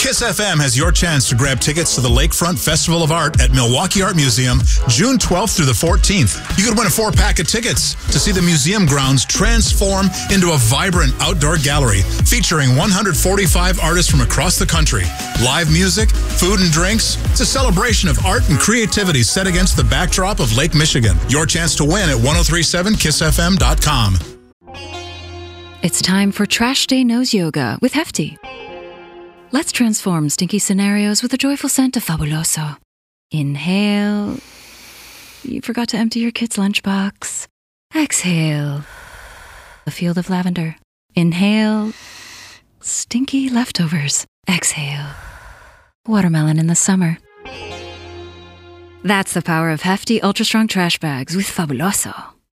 Kiss FM has your chance to grab tickets to the Lakefront Festival of Art at Milwaukee Art Museum, June 12th through the 14th. You could win a 4-pack of tickets to see the museum grounds transform into a vibrant outdoor gallery featuring 145 artists from across the country. Live music, food and drinks. It's a celebration of art and creativity set against the backdrop of Lake Michigan. Your chance to win at 1037kissfm.com. It's time for Trash Day Nose Yoga with Hefty. Let's transform stinky scenarios with the joyful scent of Fabuloso. Inhale. You forgot to empty your kid's lunchbox. Exhale. A field of lavender. Inhale. Stinky leftovers. Exhale. Watermelon in the summer. That's the power of Hefty Ultra Strong Trash Bags with Fabuloso.